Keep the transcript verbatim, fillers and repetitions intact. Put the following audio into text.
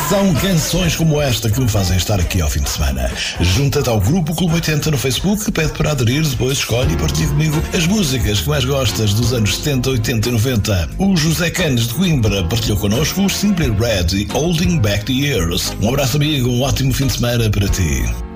São canções como esta que me fazem estar aqui ao fim de semana. Junta-te ao grupo Clube oitenta no Facebook, pede para aderir, depois escolhe e partilha comigo as músicas que mais gostas dos anos setenta, oitenta e noventa. O José Canes de Coimbra partilhou connosco os Simply Red e Holding Back the Years. Um abraço, amigo, um ótimo fim de semana para ti.